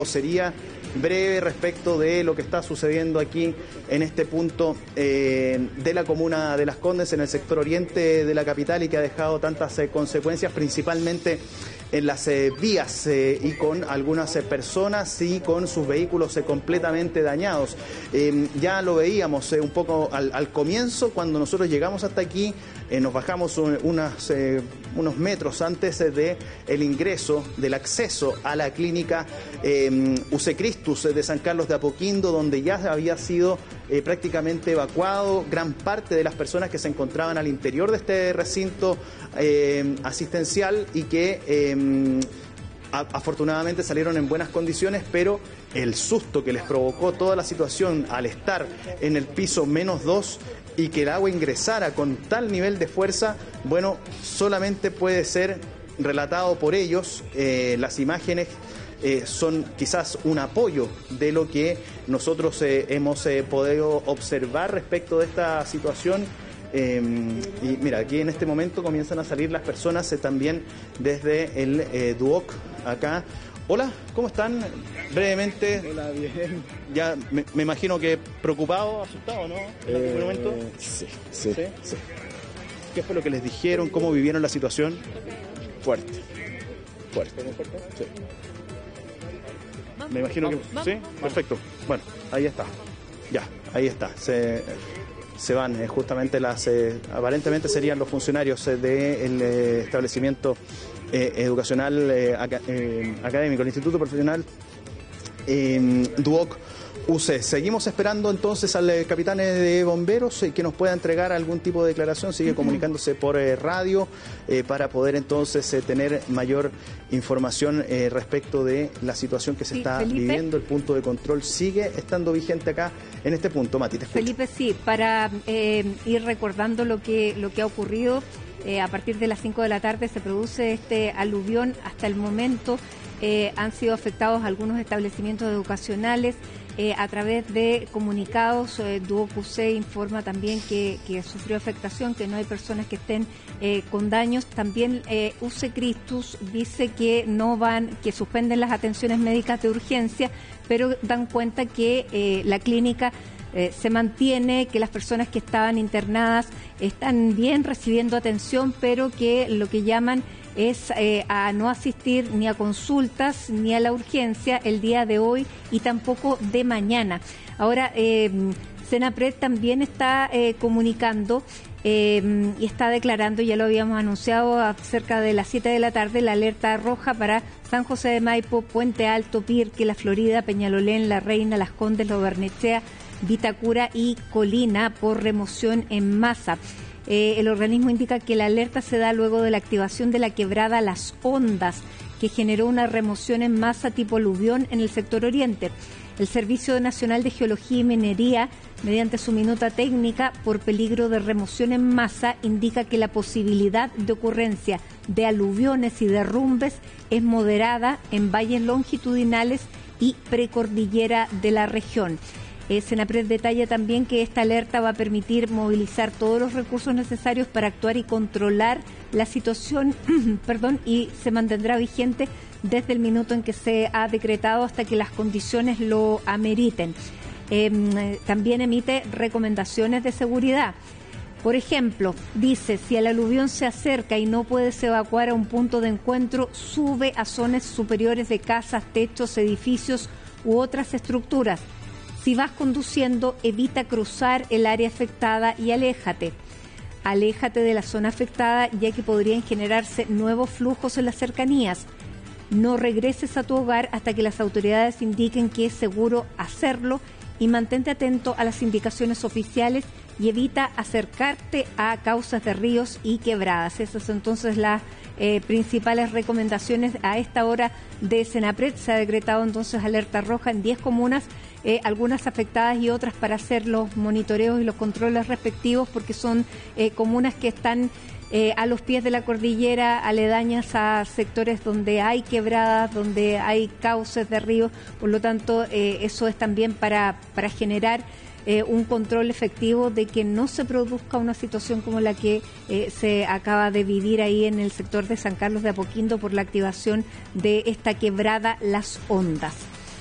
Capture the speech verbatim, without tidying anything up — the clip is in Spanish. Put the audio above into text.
Sería breve respecto de lo que está sucediendo aquí en este punto eh, de la comuna de Las Condes, en el sector oriente de la capital, y que ha dejado tantas eh, consecuencias, principalmente en las eh, vías eh, y con algunas eh, personas y con sus vehículos eh, completamente dañados. Eh, ya lo veíamos eh, un poco al, al comienzo, cuando nosotros llegamos hasta aquí, eh, nos bajamos un, unas, eh, unos metros antes eh, de el ingreso, del acceso a la clínica eh, Usecristus de San Carlos de Apoquindo, donde ya había sido eh, prácticamente evacuado gran parte de las personas que se encontraban al interior de este recinto eh, asistencial y que eh, afortunadamente salieron en buenas condiciones, pero el susto que les provocó toda la situación al estar en el piso menos dos y que el agua ingresara con tal nivel de fuerza, bueno, solamente puede ser relatado por ellos. Eh, las imágenes eh, son quizás un apoyo de lo que nosotros eh, hemos eh, podido observar respecto de esta situación. Eh, y mira, aquí en este momento comienzan a salir las personas eh, también desde el eh, Duoc acá. Hola, ¿cómo están? Brevemente. Hola, bien. Ya me, me imagino que preocupado, asustado, ¿no? En eh, algún momento. Sí, sí, ¿Sí? sí. ¿Qué fue lo que les dijeron? ¿Cómo vivieron la situación? Fuerte. Fuerte. ¿Fuerte? Sí. Me imagino que... ¿Sí? Perfecto. Bueno, ahí está. Ya, ahí está. Se... se van eh, justamente las, eh, aparentemente serían los funcionarios eh, del eh, establecimiento eh, educacional eh, aca eh, académico, el Instituto Profesional eh, Duoc U C. Seguimos esperando entonces al eh, capitán de bomberos eh, que nos pueda entregar algún tipo de declaración. Sigue comunicándose por eh, radio eh, para poder entonces eh, tener mayor información eh, respecto de la situación que se sí, está Felipe. viviendo. El punto de control sigue estando vigente acá en este punto. Mati, te escucho. Felipe, sí, para eh, ir recordando lo que, lo que ha ocurrido, eh, a partir de las cinco de la tarde se produce este aluvión. Hasta el momento eh, han sido afectados algunos establecimientos educacionales. Eh, a través de comunicados, eh, Duoc U C informa también que, que sufrió afectación, que no hay personas que estén eh, con daños. También eh, Usecristus dice que no van, que suspenden las atenciones médicas de urgencia, pero dan cuenta que eh, la clínica eh, se mantiene, que las personas que estaban internadas están bien recibiendo atención, pero que lo que llaman es eh, a no asistir ni a consultas ni a la urgencia el día de hoy y tampoco de mañana. Ahora, eh, Senapred también está eh, comunicando eh, y está declarando, ya lo habíamos anunciado, a cerca de las siete de la tarde, la alerta roja para San José de Maipo, Puente Alto, Pirque, La Florida, Peñalolén, La Reina, Las Condes, Lo Barnechea, Vitacura y Colina por remoción en masa. Eh, el organismo indica que la alerta se da luego de la activación de la quebrada Las Ondas, que generó una remoción en masa tipo aluvión en el sector oriente. El Servicio Nacional de Geología y Minería, mediante su minuta técnica por peligro de remoción en masa, indica que la posibilidad de ocurrencia de aluviones y derrumbes es moderada en valles longitudinales y precordillera de la región. Eh, Senapred detalla también que esta alerta va a permitir movilizar todos los recursos necesarios para actuar y controlar la situación perdón, y se mantendrá vigente desde el minuto en que se ha decretado hasta que las condiciones lo ameriten. Eh, también emite recomendaciones de seguridad. Por ejemplo, dice, si el aluvión se acerca y no puedes evacuar a un punto de encuentro, sube a zonas superiores de casas, techos, edificios u otras estructuras. Si vas conduciendo, evita cruzar el área afectada y aléjate. Aléjate de la zona afectada, ya que podrían generarse nuevos flujos en las cercanías. No regreses a tu hogar hasta que las autoridades indiquen que es seguro hacerlo y mantente atento a las indicaciones oficiales y evita acercarte a cauces de ríos y quebradas. Esas son entonces las eh, principales recomendaciones a esta hora de Senapred. Se ha decretado entonces alerta roja en diez comunas, eh, algunas afectadas y otras para hacer los monitoreos y los controles respectivos, porque son eh, comunas que están eh, a los pies de la cordillera, aledañas a sectores donde hay quebradas, donde hay cauces de ríos. Por lo tanto, eh, eso es también para, para generar Eh, un control efectivo de que no se produzca una situación como la que eh, se acaba de vivir ahí en el sector de San Carlos de Apoquindo por la activación de esta quebrada Las Ondas.